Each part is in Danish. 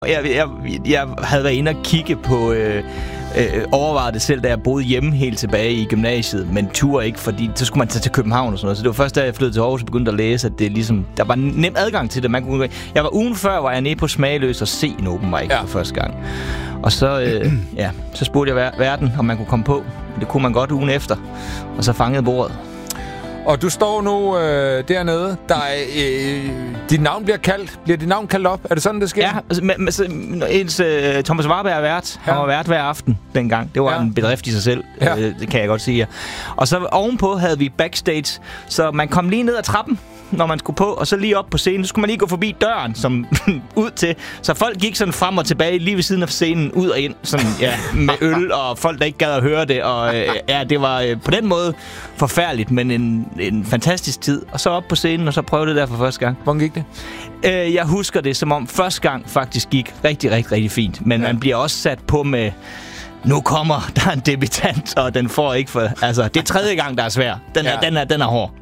Jeg havde været inde og kigge på... overvejede det selv, da jeg boede hjemme helt tilbage i gymnasiet, men turde ikke, fordi så skulle man tage til København og sådan noget. Så det var først, da jeg flyttede til Aarhus og begyndte at læse, at det ligesom, der var nem adgang til det. Jeg var ugen før, var jeg nede på Smagløs og se en open mic for første gang. Og så, så spurgte jeg verden, om man kunne komme på. Det kunne man godt ugen efter. Og så fangede bordet. Og du står nu dernede. Der er, dit navn bliver dit navn kaldt op? Er det sådan, det sker? Ja, Thomas Warberg er vært. Han var vært hver aften dengang. Det var en bedrift i sig selv, det kan jeg godt sige. Og så ovenpå havde vi backstage, så man kom lige ned ad trappen, når man skulle på, og så lige op på scenen, så skulle man lige gå forbi døren, som ud til. Så folk gik sådan frem og tilbage, lige ved siden af scenen, ud og ind, sådan, med øl, og folk, der ikke gad at høre det. Og det var på den måde forfærdeligt, men en fantastisk tid. Og så op på scenen, og så prøvede det der for første gang. Hvordan gik det? Jeg husker det, som om første gang faktisk gik rigtig, rigtig, rigtig fint. Men man bliver også sat på med... Nu kommer der en debutant, og den får ikke for... Altså, det er tredje gang, der er svær. Den er hård.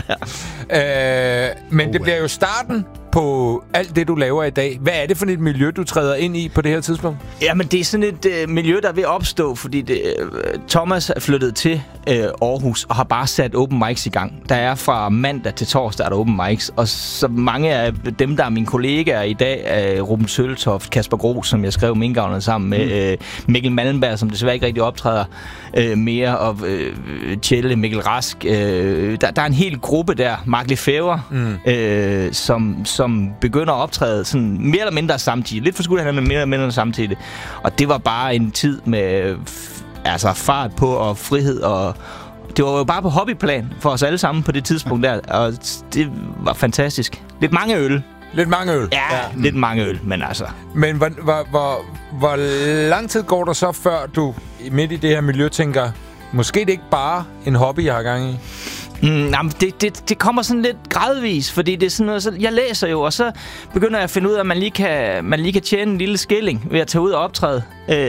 Men det bliver jo starten på alt det, du laver i dag. Hvad er det for et miljø, du træder ind i på det her tidspunkt? Jamen, det er sådan et miljø, der er ved at opstå, fordi Thomas er flyttet til Aarhus og har bare sat open mics i gang. Der er fra mandag til torsdag er der open mics, og så mange af dem, der er mine kollegaer i dag, er Ruben Søltoft, Kasper Gros, som jeg skrev Minkavlerne sammen med, Mikkel Malmberg, som desværre ikke rigtig optræder mere, og Tjelle, Mikkel Rask. Der er en hel gruppe der, Mark Lefebvre, som begynder at optræde sådan mere eller mindre samtidig. Lidt forskudt, han er mere eller mindre samtidig. Og det var bare en tid med fart på og frihed, og det var jo bare på hobbyplan for os alle sammen på det tidspunkt der, og det var fantastisk. Lidt mange øl. Lidt mange øl? Ja, lidt mange øl, men altså... Men hvor lang tid går der så, før du midt i det her miljø tænker, måske det ikke bare en hobby, jeg har gang i? Jamen, det kommer sådan lidt gradvis, fordi det er sådan noget, så jeg læser jo, og så begynder jeg at finde ud af, at man lige kan tjene en lille skilling ved at tage ud og optræde.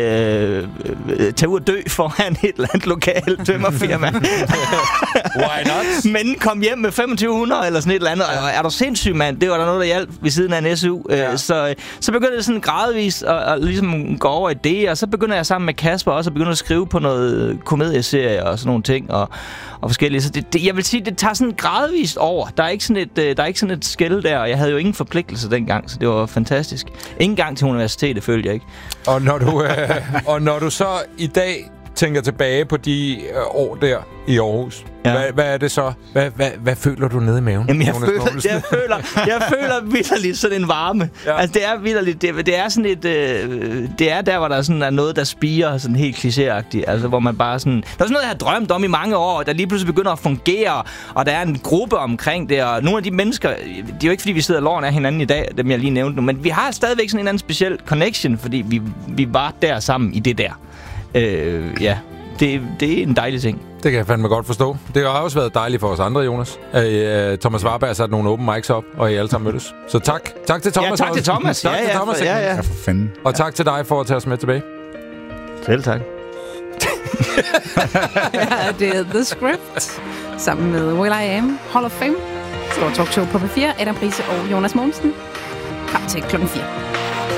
Tage ud og dø foran et eller andet lokalt tømmerfirma. Why not? Men kom hjem med 2500 eller sådan et eller andet. Er du sindssyg, mand? Det var der noget, der hjalp ved siden af en SU. Så begynder det sådan gradvis at ligesom gå over i det, og så begynder jeg sammen med Kasper også at begynde at skrive på noget komedieserie og sådan nogle ting, og forskellige. Så jeg vil sige, det tager sådan gradvist over. Der er ikke sådan et skel der, og jeg havde jo ingen forpligtelse dengang, så det var fantastisk. Ingen gang til universitetet, følte jeg ikke. Og når du så i dag tænker tilbage på de år der i Aarhus, hvad er det så? Hvad føler du nede i maven? Jamen, jeg føler vitterligt sådan en varme. Ja. Altså, det er vitterligt. Det er sådan et... det er der, hvor der sådan er noget, der spirer sådan helt klichéagtigt. Altså, hvor man bare sådan... Der er sådan noget, jeg har drømt om i mange år, der lige pludselig begynder at fungere, og der er en gruppe omkring det, og nogle af de mennesker... Det er jo ikke, fordi vi sidder loven af hinanden i dag, dem jeg lige nævnte nu, men vi har stadigvæk sådan en anden speciel connection, fordi vi var der sammen i det der. Det er en dejlig ting. Det kan jeg fandme godt forstå. Det har også været dejligt for os andre, Jonas. Thomas Warberg har sat nogle open mics op, og I alle sammen mødtes. Så tak til Thomas. Ja, tak til Thomas. Tak til Thomas. Ja, for fanden. Og tak til dig for at tage os med tilbage. Selv tak. Det er The Script, sammen med Will I Am, Hall of Fame, Stor Talkshow på P4, Adam Prise og Jonas Mogensen. Frem til klokken 4.